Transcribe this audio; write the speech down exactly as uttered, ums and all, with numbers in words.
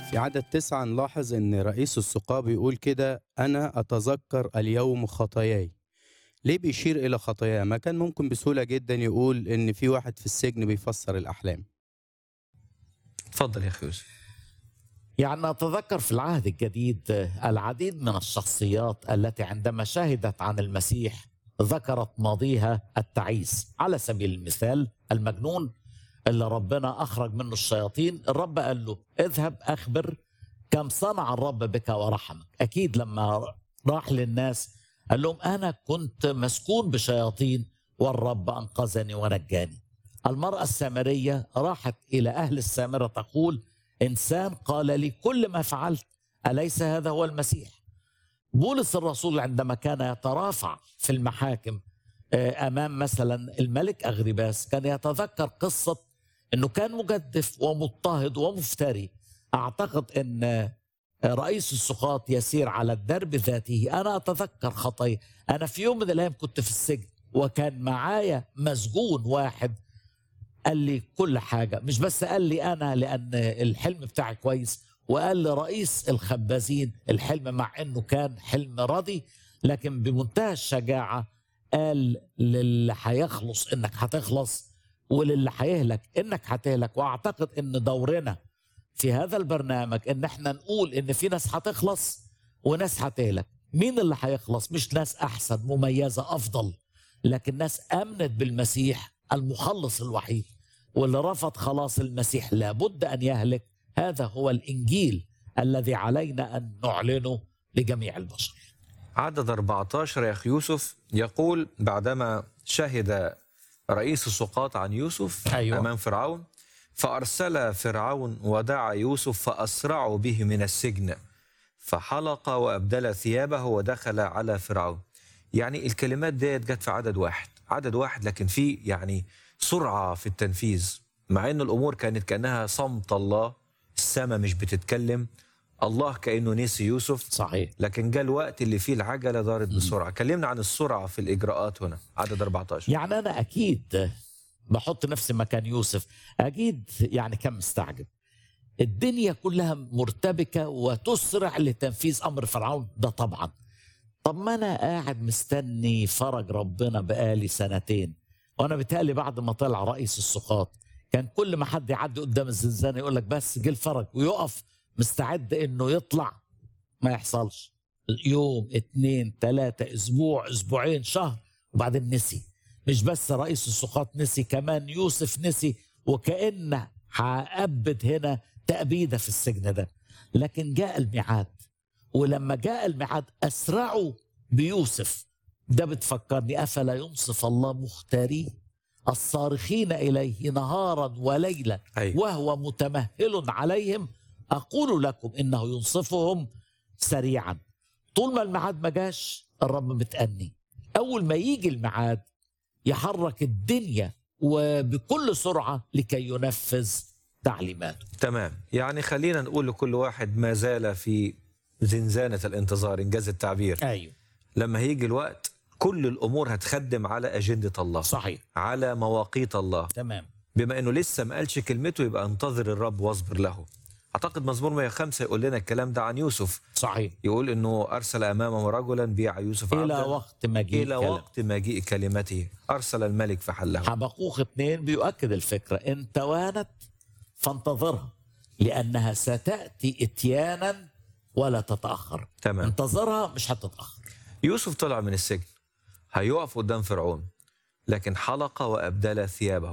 في عدد تسعة نلاحظ إن رئيس السقاة بيقول كده: أنا أتذكر اليوم خطاياي. ليه بيشير إلى خطاياه؟ ما كان ممكن بسهولة جدا يقول إن في واحد في السجن بيفسر الأحلام. اتفضل يا اخي يوسف. يعني أتذكر في العهد الجديد العديد من الشخصيات التي عندما شهدت عن المسيح ذكرت ماضيها التعيس. على سبيل المثال المجنون اللي ربنا أخرج منه الشياطين، الرب قال له: اذهب أخبر كم صنع الرب بك ورحمك. أكيد لما راح للناس قال لهم: أنا كنت مسكون بشياطين والرب أنقذني ونجاني. المرأة السامرية راحت إلى أهل السامرة تقول: إنسان قال لي كل ما فعلت، أليس هذا هو المسيح؟ بولس الرسول عندما كان يترافع في المحاكم أمام مثلا الملك أغرباس كان يتذكر قصة أنه كان مجدف ومضطهد ومفتري. أعتقد أن رئيس السقاة يسير على الدرب ذاته. أنا أتذكر خطايا، أنا في يوم من الأيام كنت في السجن وكان معايا مسجون واحد قال لي كل حاجة، مش بس قال لي أنا لأن الحلم بتاعي كويس، وقال لرئيس الخبازين الحلم مع أنه كان حلم راضي، لكن بمنتهى الشجاعة قال للي هيخلص إنك هتخلص، وللي هيهلك إنك هتهلك. وأعتقد إن دورنا في هذا البرنامج إن احنا نقول إن في ناس هتخلص وناس هتهلك. مين اللي هيخلص؟ مش ناس أحسن مميزة أفضل، لكن ناس آمنت بالمسيح المخلص الوحيد، واللي رفض خلاص المسيح لابد أن يهلك. هذا هو الإنجيل الذي علينا أن نعلنه لجميع البشر. عدد أربعة عشر يا اخي يوسف يقول: بعدما شهد رئيس السقاة عن يوسف أيوة. امام فرعون، فارسل فرعون ودعا يوسف فاسرعوا به من السجن، فحلق وابدل ثيابه ودخل على فرعون. يعني الكلمات ديت جت في عدد واحد عدد واحد لكن في يعني سرعة في التنفيذ، مع ان الامور كانت كانها صمت الله، السماء مش بتتكلم، الله كانه نسي يوسف. صحيح. لكن جاء الوقت اللي فيه العجله دارت بسرعه. كلمنا عن السرعه في الاجراءات هنا، عدد أربعة عشر. يعني انا اكيد بحط نفسي مكان يوسف، اكيد يعني كم مستعجب. الدنيا كلها مرتبكه وتسرع لتنفيذ امر فرعون ده طبعا. طب ما انا قاعد مستني فرج ربنا بقالي سنتين، وانا بيتهيألي بعد ما طلع رئيس السقاط كان كل ما حد يعدي قدام الزنزانه يقول لك بس جه الفرج، ويقف مستعد انه يطلع. ما يحصلش. يوم اتنين تلاتة اسبوع اسبوعين شهر وبعدين نسي. مش بس رئيس السقاط نسي، كمان يوسف نسي، وكأنه هأبد هنا تأبيدة في السجن ده. لكن جاء الميعاد، ولما جاء الميعاد أسرعوا بيوسف. ده بتفكرني: أفلا ينصف الله مختاريه الصارخين إليه نهارا وليلا أيوة. وهو متمهل عليهم؟ أقول لكم إنه ينصفهم سريعا. طول ما الميعاد ما جاش الرب متأني، أول ما يجي الميعاد يحرك الدنيا وبكل سرعة لكي ينفذ تعليماته. تمام. يعني خلينا نقول لكل واحد ما زال في زنزانة الانتظار، إنجاز التعبير. أيوه. لما هيجي الوقت كل الأمور هتخدم على أجندة الله. صحيح. على مواقيت الله. تمام. بما أنه لسه ما قالش كلمته يبقى انتظر الرب واصبر له. أعتقد مزمور مئة وخمسة يقول لنا الكلام ده عن يوسف. صحيح. يقول أنه أرسل أمامه رجلا بيع يوسف عبدا إلى وقت مجيء إلى كلام. وقت مجيء كلمته أرسل الملك فحله. حبقوق اثنين بيؤكد الفكرة: إن توانت فانتظرها لأنها ستأتي إتيانا ولا تتأخر. تمام. انتظرها مش هتتأخر. يوسف طلع من السجن، هيقف قدام فرعون، لكن حلق وأبدل ثيابه.